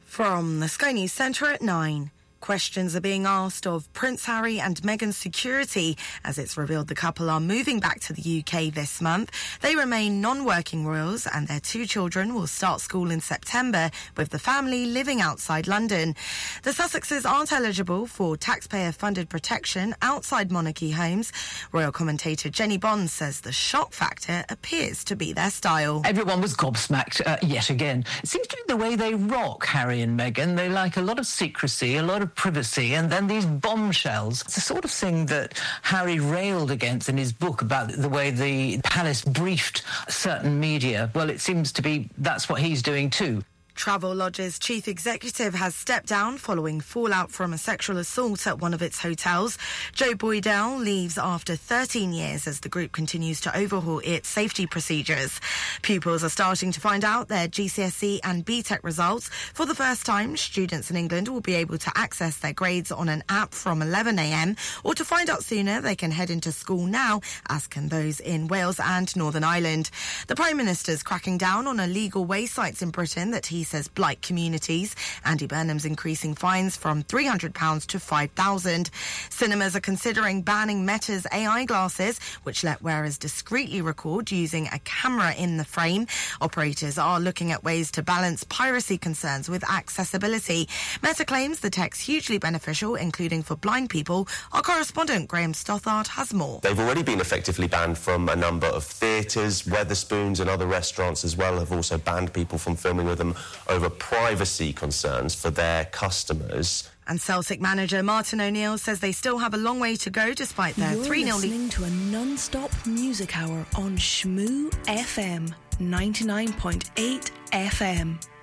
From the Sky News Centre at 9. Questions are being asked of Prince Harry and Meghan's security as it's revealed the couple are moving back to the UK this month. They remain non-working royals and their 2 children will start school in September with the family living outside London. The Sussexes aren't eligible for taxpayer-funded protection outside monarchy homes. Royal commentator Jenny Bond says the shock factor appears to be their style. Everyone was gobsmacked yet again. It seems to be the way they rock Harry and Meghan. They like a lot of secrecy, a lot of privacy, and then these bombshells. It's the sort of thing that Harry railed against in his book about the way the palace briefed certain media. Well, it seems to be that's what he's doing too. Travelodge's chief executive has stepped down following fallout from a sexual assault at one of its hotels. Joe Boydell leaves after 13 years as the group continues to overhaul its safety procedures. Pupils are starting to find out their GCSE and BTEC results. For the first time, students in England will be able to access their grades on an app from 11 a.m. or to find out sooner, they can head into school now, as can those in Wales and Northern Ireland. The Prime Minister's cracking down on illegal way sites in Britain that he says blight communities. Andy Burnham's increasing fines from £300 to £5,000. Cinemas are considering banning Meta's AI glasses, which let wearers discreetly record using a camera in the frame. Operators are looking at ways to balance piracy concerns with accessibility. Meta claims the tech's hugely beneficial, including for blind people. Our correspondent Graham Stothard has more. They've already been effectively banned from a number of theatres. Wetherspoons and other restaurants as well have also banned people from filming with them over privacy concerns for their customers. And Celtic manager Martin O'Neill says they still have a long way to go despite their 3-0 lead. You're listening to a non-stop music hour on Shmoo FM 99.8 FM.